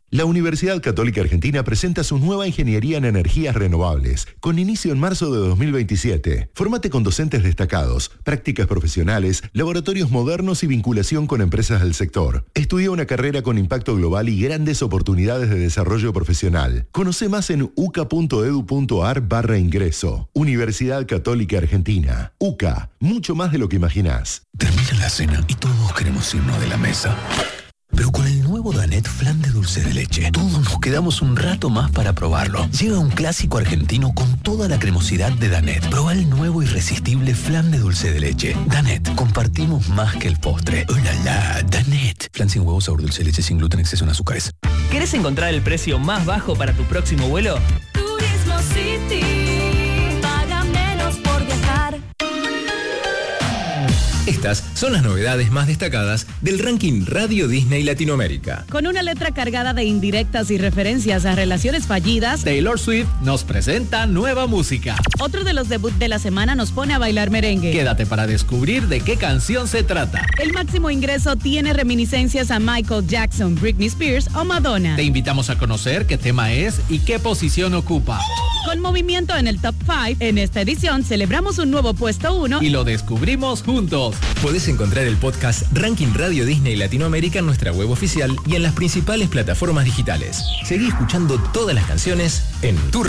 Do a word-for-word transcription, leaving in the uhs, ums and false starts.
La Universidad Católica Argentina presenta su nueva Ingeniería en Energías Renovables, con inicio en marzo de dos mil veintisiete. Fórmate con docentes destacados, prácticas profesionales, laboratorios modernos y vinculación con empresas del sector. Estudia una carrera con impacto global y grandes oportunidades de desarrollo profesional. Conoce más en uca.edu.ar barra ingreso. Universidad Católica Argentina. UCA, mucho más de lo que imaginás. Termina la cena y todos queremos irnos de la mesa. Pero con el nuevo Danette Flan de dulce de leche, todos nos quedamos un rato más para probarlo. Llega un clásico argentino con toda la cremosidad de Danette. Proba el nuevo irresistible flan de dulce de leche. Danette, compartimos más que el postre. ¡Oh, la, la! Danette. Flan sin huevo, sabor dulce de leche, sin gluten, exceso en azúcares. ¿Querés encontrar el precio más bajo para tu próximo vuelo? Turismo City. Paga menos por viajar. Estas son las novedades más destacadas del ranking Radio Disney Latinoamérica. Con una letra cargada de indirectas y referencias a relaciones fallidas, Taylor Swift nos presenta nueva música. Otro de los debuts de la semana nos pone a bailar merengue. Quédate para descubrir de qué canción se trata. El máximo ingreso tiene reminiscencias a Michael Jackson, Britney Spears o Madonna. Te invitamos a conocer qué tema es y qué posición ocupa. Con movimiento en el top cinco, en esta edición celebramos un nuevo puesto uno y lo descubrimos juntos. Podés encontrar el podcast Ranking Radio Disney Latinoamérica en nuestra web oficial y en las principales plataformas digitales. Seguí escuchando todas las canciones en tu